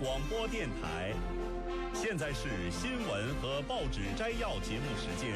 广播电台。现在是新闻和报纸摘要节目时间。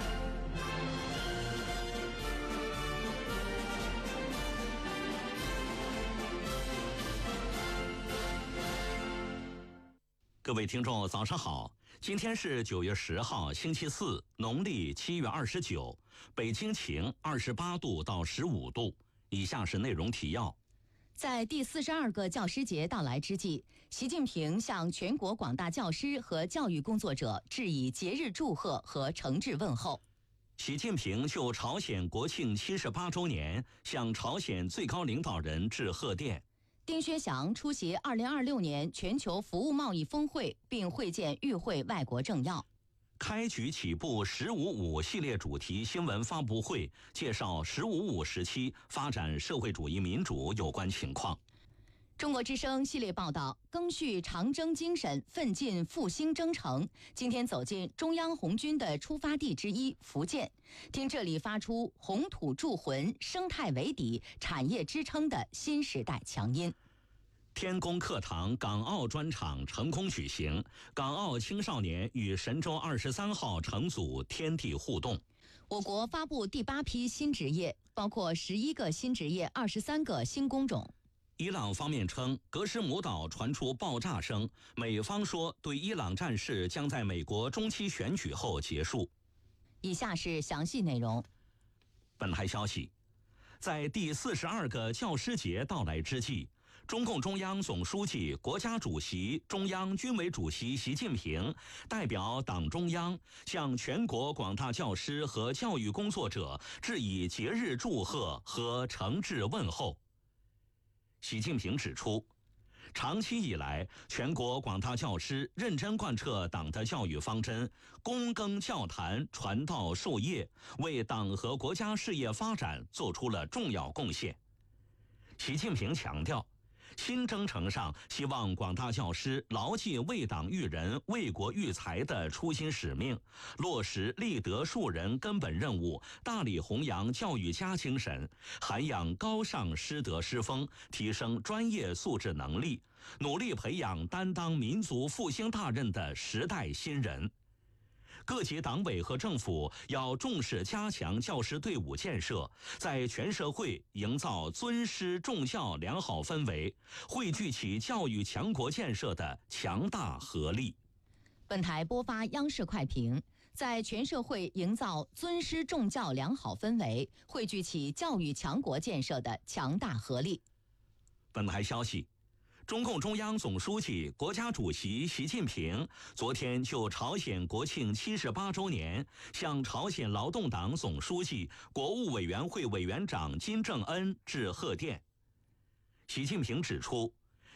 各位听众早上好，今天是9月10号星期四，农历7月29，北京晴28度到15度。以下是内容提要。 在第42个教师节到来之际，习近平向全国广大教师和教育工作者致以节日祝贺和诚挚问候。 习近平就朝鲜国庆78周年向朝鲜最高领导人致贺电。 丁薛祥出席2026年全球服务贸易峰会，并会见与会外国政要。 开局起步“15+5”系列主题新闻发布会，介绍“15+5”时期发展社会主义民主有关情况。 中国之声系列报道，赓续长征精神，奋进复兴征程。今天走进中央红军的出发地之一福建，听这里发出红土铸魂、生态为底、产业支撑的新时代强音。 天宫课堂港澳专场成功举行，港澳青少年与神舟23号乘组天地互动。 我国发布第8批新职业，包括11个新职业、23个新工种。 伊朗方面称，格什姆岛传出爆炸声，美方说对伊朗战事将在美国中期选举后结束。 以下是详细内容。 本台消息，在第42个教师节到来之际，中共中央总书记、国家主席、中央军委主席习近平代表党中央向全国广大教师和教育工作者致以节日祝贺和诚挚问候。习近平指出，长期以来，全国广大教师认真贯彻党的教育方针，躬耕教坛，传道授业，为党和国家事业发展做出了重要贡献。习近平强调，新征程上，希望广大教师牢记为党育人、为国育才的初心使命，落实立德树人根本任务，大力弘扬教育家精神，涵养高尚师德师风，提升专业素质能力，努力培养担当民族复兴大任的时代新人。各级党委和政府要重视加强教师队伍建设，在全社会营造尊师重教良好氛围，汇聚起教育强国建设的强大合力。 本台播发央视快评，在全社会营造尊师重教良好氛围，汇聚起教育强国建设的强大合力。 本台消息，中共中央总书记、国家主席习近平昨天就朝鲜国庆78周年向朝鲜劳动党总书记、国务委员会委员长金正恩致贺电。习近平指出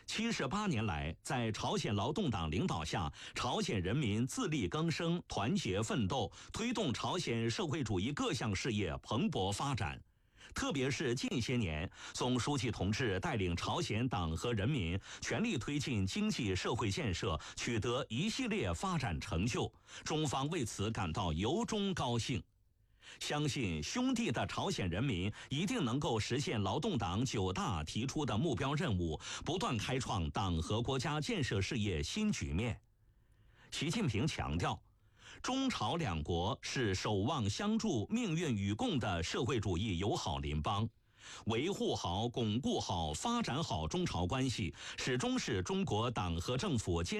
，78年来，在朝鲜劳动党领导下，朝鲜人民自力更生、团结奋斗，推动朝鲜社会主义各项事业蓬勃发展。特别是近些年，总书记同志带领朝鲜党和人民全力推进经济社会建设，取得一系列发展成就，中方为此感到由衷高兴。相信兄弟的朝鲜人民一定能够实现劳动党9大提出的目标任务，不断开创党和国家建设事业新局面。习近平强调，中朝两国是守望相助、命运与共的社会主义友好邻邦，维护好、巩固好、发展好中朝关系，始终是中国党和政府坚